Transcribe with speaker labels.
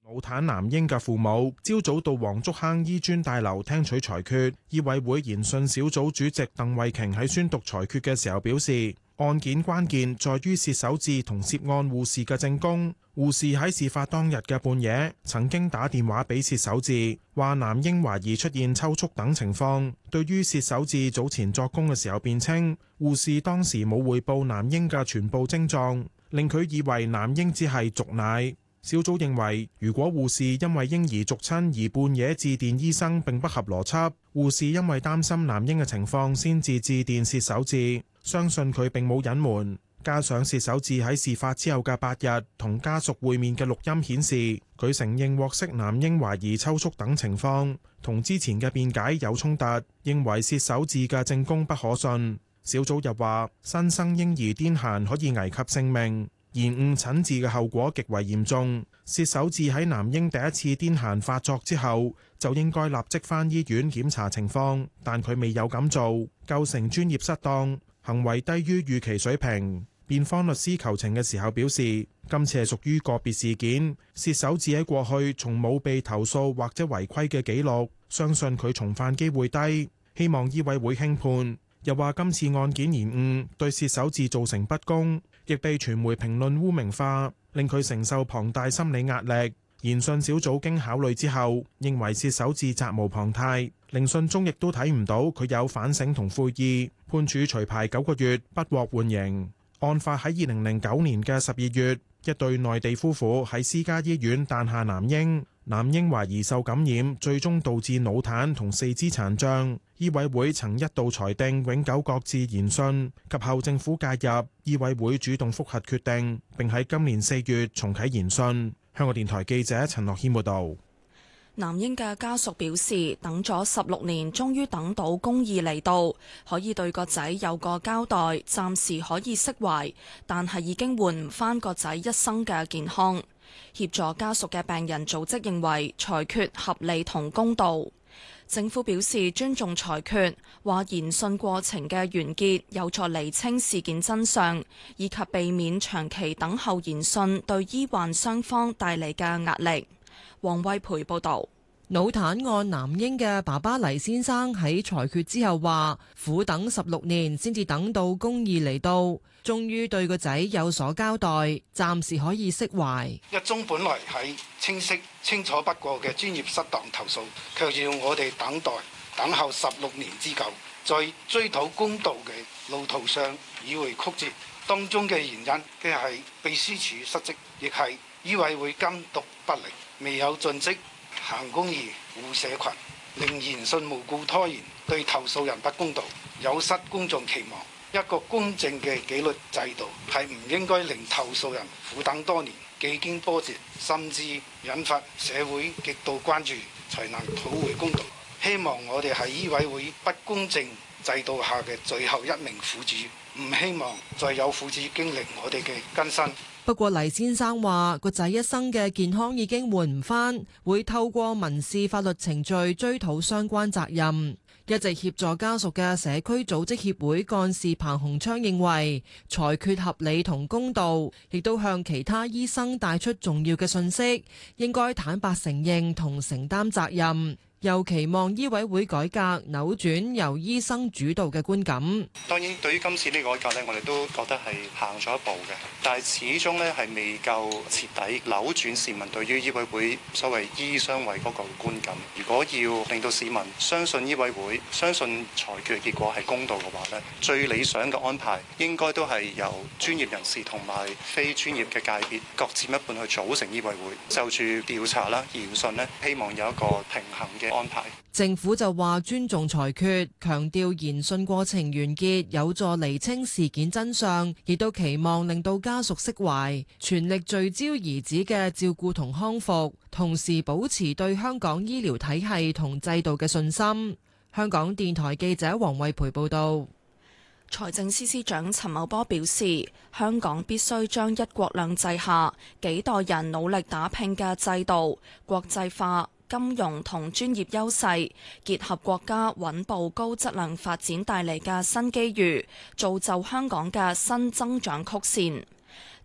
Speaker 1: 老壇男嬰嘅父母朝早到黃竹坑醫專大樓聽取裁決。醫委會研訊小組主席鄧慧瓊喺宣讀裁決嘅時候表示，案件關鍵在於薛守志同涉案護士嘅證供。護士喺事發當日嘅半夜曾經打電話俾薛守志，話男嬰懷疑出現抽搐等情況。對於薛守志早前作供嘅時候辯稱，護士當時冇匯報男嬰嘅全部症狀，令佢以為男嬰只係續奶。小組認為，如果護士因為嬰兒續親而半夜致電醫生並不合邏輯。護士因為擔心男嬰嘅情況先至致電薛守志，相信佢並冇隱瞞。加上薛守志喺事發之後嘅8日同家屬會面嘅錄音顯示，佢承認獲悉男嬰懷疑抽搐等情況，同之前嘅辯解有衝突，認為薛守志嘅證供不可信。小組又話，新生嬰兒癲癇可以危及性命。延誤診治嘅後果極為嚴重。薛守志喺男嬰第一次癲癇發作之後，就應該立即返醫院檢查情況，但佢未有咁做，構成專業失當，行為低於預期水平。辯方律師求情嘅時候表示，今次係屬於個別事件，薛守志喺過去從冇被投訴或者違規嘅記錄，相信佢重犯機會低，希望醫委會輕判。又話今次案件延誤對薛守志造成不公，亦被傳媒評論污名化，令佢承受龐大心理壓力。研訊小組經考慮之後，認為薛守志責無旁貸，聆訊中亦都睇唔到佢有反省同悔意，判處除牌9個月，不獲緩刑。案發喺2009年嘅12月，一對內地夫婦喺私家醫院誕下男嬰，男嬰懷疑受感染，最終導致腦癱同四肢殘障。醫委會曾一度裁定永久擱置研訊，及後政府介入，醫委會主動覆核決定，並喺今年4月重啟研訊。香港電台記者陳樂謙報道。
Speaker 2: 男嬰嘅家屬表示，等咗16年，終於等到公義嚟到，可以對個仔有個交代，暫時可以釋懷，但係已經換唔返個仔一生嘅健康。協助家屬嘅病人組織認為裁決合理同公道。政府表示尊重裁決，話研訊過程嘅完結有助釐清事件真相，以及避免長期等候研訊對醫患雙方帶嚟嘅壓力。黃惠培報導。
Speaker 3: 腦癱案男嬰嘅爸爸黎先生喺裁決之後話，苦等16年先至等到公義嚟到，終於對個仔有所交代，暫時可以釋懷。
Speaker 4: 一宗本來係清晰清楚不過嘅專業失當投訴，卻要我哋等候16年之久，在追討公道嘅路途上迂迴曲折，當中嘅原因既係秘書處失職，亦係醫委會監督不力，未有盡職行公義護社群，令研訊無故拖延，對投訴人不公道，有失公眾期望。一個公正嘅紀律制度係唔應該令投訴人苦等多年，幾經波折，甚至引發社會極度關注，才能討回公道。希望我哋喺醫委會不公正制度下嘅最後一名苦主，唔希望再有苦主經歷我哋嘅艱辛。
Speaker 3: 不過黎先生話個仔一生嘅健康已經換唔返，會透過民事法律程序追討相關責任。一直協助家屬嘅社區組織協會幹事彭鴻昌認為裁決合理同公道，亦都向其他醫生帶出重要嘅訊息，應該坦白承認同承擔責任。又期望醫委會改革扭轉由醫生主導嘅觀感。
Speaker 5: 當然，對於今次呢個改革呢，我哋都覺得係行咗一步嘅，但係始終呢係未夠徹底扭轉市民對於醫委會所謂醫相衛嗰個觀感。如果要令到市民相信醫委會、相信裁決嘅結果係公道嘅話呢，最理想嘅安排應該都係由專業人士同埋非專業嘅界別各佔一半去組成醫委會，就住調查啦、研訊呢，希望有一個平衡嘅安排。
Speaker 3: 政府就話尊重裁決，強調研訊過程完結有助釐清事件真相，亦都期望令到家屬釋懷，全力聚焦兒子嘅照顧同康復，同時保持對香港醫療體系同制度嘅信心。香港電台記者黃惠培報道。
Speaker 2: 財政司司長陳茂波表示，香港必須將一國兩制下幾代人努力打拼嘅制度國際化、金融同專業優勢，結合國家穩步高質量發展帶嚟嘅新機遇，造就香港嘅新增長曲線。